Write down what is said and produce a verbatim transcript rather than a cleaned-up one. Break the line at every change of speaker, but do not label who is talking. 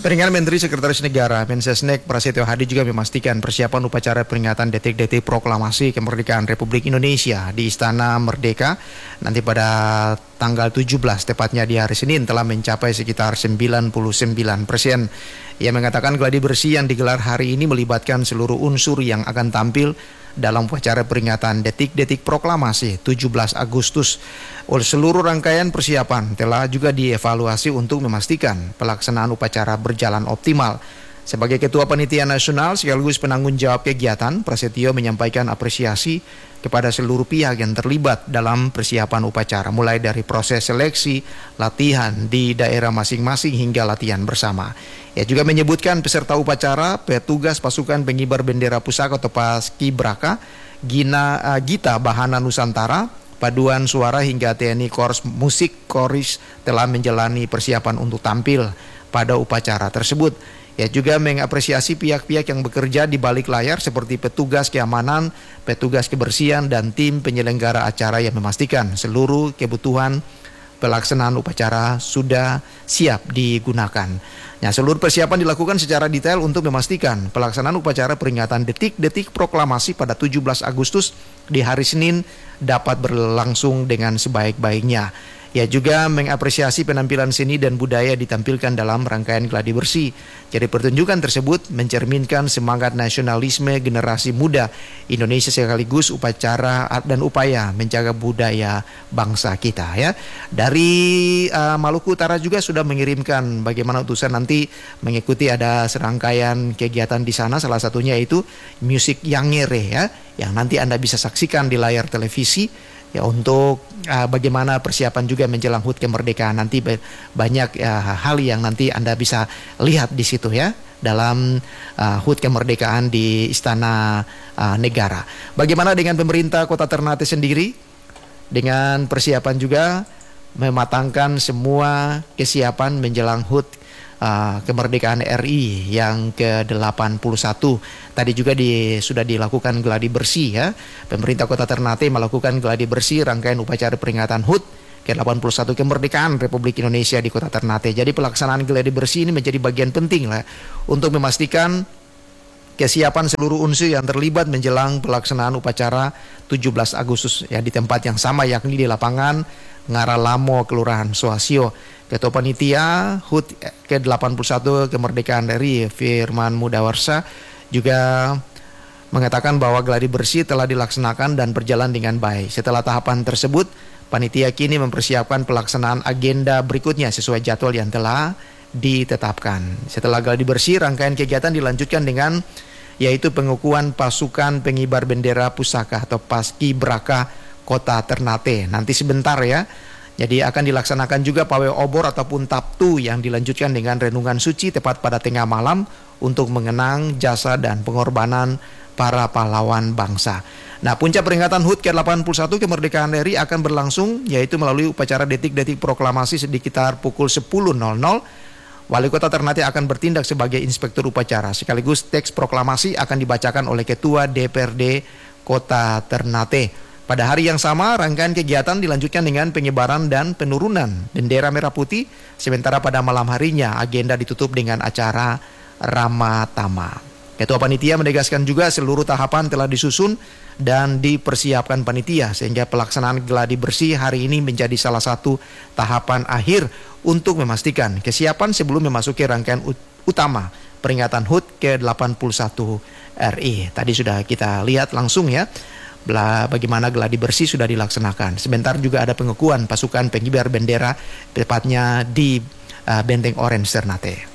Peringatan Menteri Sekretaris Negara Mensesnek Prasetyo Hadi juga memastikan persiapan upacara peringatan detik-detik proklamasi kemerdekaan Republik Indonesia di Istana Merdeka nanti pada tanggal tujuh belas tepatnya di hari Senin telah mencapai sekitar sembilan puluh sembilan persen. Ia mengatakan gladi bersih yang digelar hari ini melibatkan seluruh unsur yang akan tampil dalam upacara peringatan detik-detik proklamasi tujuh belas Agustus. Oleh seluruh rangkaian persiapan telah juga dievaluasi untuk memastikan pelaksanaan upacara berjalan optimal. Sebagai Ketua Panitia Nasional sekaligus penanggung jawab kegiatan, Prasetyo menyampaikan apresiasi kepada seluruh pihak yang terlibat dalam persiapan upacara, mulai dari proses seleksi, latihan di daerah masing-masing hingga latihan bersama. Ia juga menyebutkan peserta upacara, petugas pasukan pengibar bendera pusaka atau Paskibraka, Gina, uh, Gita Bahana Nusantara, paduan suara hingga T N I Korps Musik Koris telah menjalani persiapan untuk tampil pada upacara tersebut. Ia juga mengapresiasi pihak-pihak yang bekerja di balik layar seperti petugas keamanan, petugas kebersihan, dan tim penyelenggara acara yang memastikan seluruh kebutuhan pelaksanaan upacara sudah siap digunakan. Nah, seluruh persiapan dilakukan secara detail untuk memastikan pelaksanaan upacara peringatan detik-detik proklamasi pada tujuh belas Agustus di hari Senin dapat berlangsung dengan sebaik-baiknya. Ia juga mengapresiasi penampilan seni dan budaya ditampilkan dalam rangkaian gladi bersih. Jadi pertunjukan tersebut mencerminkan semangat nasionalisme generasi muda Indonesia sekaligus upacara dan upaya menjaga budaya bangsa kita ya. Dari uh, Maluku Utara juga sudah mengirimkan bagaimana utusan nanti mengikuti ada serangkaian kegiatan di sana, salah satunya itu musik Yangere ya, yang nanti Anda bisa saksikan di layar televisi. Ya, untuk uh, bagaimana persiapan juga menjelang H U T kemerdekaan nanti banyak uh, hal yang nanti Anda bisa lihat di situ ya dalam uh, H U T kemerdekaan di Istana uh, Negara. Bagaimana dengan pemerintah Kota Ternate sendiri dengan persiapan juga mematangkan semua kesiapan menjelang H U T uh, kemerdekaan R I yang ke delapan puluh satu. Tadi juga di, sudah dilakukan gladi bersih ya. Pemerintah Kota Ternate melakukan gladi bersih rangkaian upacara peringatan H U T ke delapan puluh satu kemerdekaan Republik Indonesia di Kota Ternate. Jadi pelaksanaan gladi bersih ini menjadi bagian penting lah untuk memastikan kesiapan seluruh unsur yang terlibat menjelang pelaksanaan upacara tujuh belas Agustus ya di tempat yang sama yakni di lapangan Ngaralamo, Kelurahan Soasio. Ketua Panitia H U T ke delapan puluh satu kemerdekaan R I Firman Mudawarsa juga mengatakan bahwa gladi bersih telah dilaksanakan dan berjalan dengan baik. Setelah tahapan tersebut, panitia kini mempersiapkan pelaksanaan agenda berikutnya sesuai jadwal yang telah ditetapkan. Setelah gladi bersih, rangkaian kegiatan dilanjutkan dengan yaitu pengukuhan pasukan pengibar bendera pusaka atau Paskibraka Kota Ternate. Nanti sebentar ya. Jadi akan dilaksanakan juga pawai obor ataupun taptu yang dilanjutkan dengan renungan suci tepat pada tengah malam untuk mengenang jasa dan pengorbanan para pahlawan bangsa. Nah, puncak peringatan H U T ke delapan puluh satu kemerdekaan R I akan berlangsung yaitu melalui upacara detik-detik proklamasi sekitar pukul sepuluh. Wali Kota Ternate akan bertindak sebagai inspektur upacara sekaligus teks proklamasi akan dibacakan oleh Ketua D P R D Kota Ternate. Pada hari yang sama, rangkaian kegiatan dilanjutkan dengan pengibaran dan penurunan bendera merah putih, sementara pada malam harinya agenda ditutup dengan acara Ramatama. Ketua Panitia menegaskan juga seluruh tahapan telah disusun dan dipersiapkan panitia sehingga pelaksanaan gladi bersih hari ini menjadi salah satu tahapan akhir untuk memastikan kesiapan sebelum memasuki rangkaian utama peringatan H U T ke delapan puluh satu R I. Tadi sudah kita lihat langsung ya bagaimana gladi bersih sudah dilaksanakan. Sebentar juga ada pengukuhan pasukan pengibar bendera tepatnya di uh, Benteng Orange Ternate.